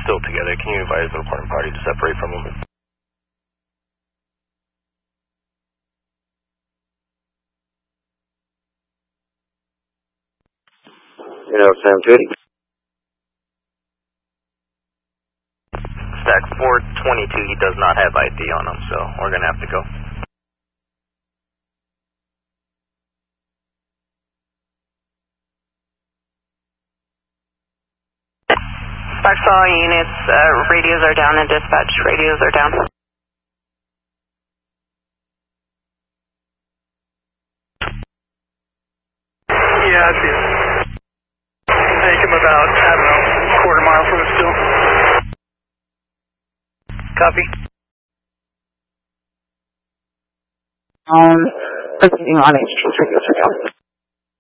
still together. Can you advise the reporting party to separate from them? Sam 280. Stack 422, he does not have ID on him, so we're going to have to go. Dispatch to all units, radios are down and dispatch radios are down. Yeah, I see it. Take him about, I don't know, quarter mile from us still. Copy. Proceeding on exchange radios are down.